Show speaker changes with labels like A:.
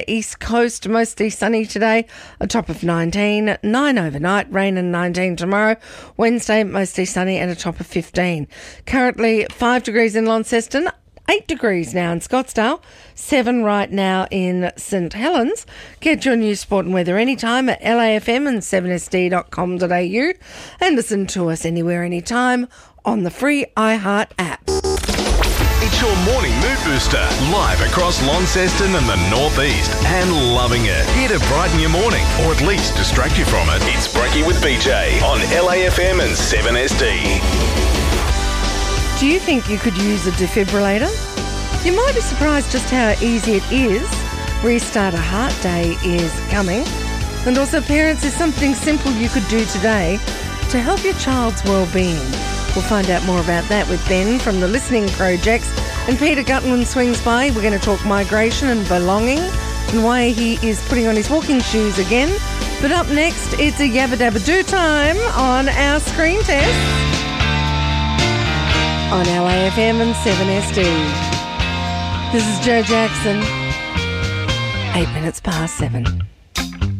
A: East Coast, mostly sunny today, a top of 19, 9 overnight, rain and 19 tomorrow. Wednesday, mostly sunny and a top of 15. Currently 5 degrees in Launceston, 8 degrees now in Scottsdale, 7 right now in St Helens. Get your news, sport and weather anytime at LAFM and 7sd.com.au and listen to us anywhere, anytime on the free iHeart app.
B: It's your morning mood booster, live across Launceston and the Northeast, and loving it. Here to brighten your morning, or at least distract you from it. It's Brekkie with BJ on LAFM and 7SD.
A: Do you think you could use a defibrillator? You might be surprised just how easy it is. Restart a Heart Day is coming. And also, parents, is something simple you could do today to help your child's well-being. We'll find out more about that with Ben from the Listening Projects. And Peter Gutman swings by. We're going to talk migration and belonging and why he is putting on his walking shoes again. But up next, it's a Yabba Dabba Do time on our screen test on LAFM and 7SD. This is Joe Jackson. 8 minutes past 7.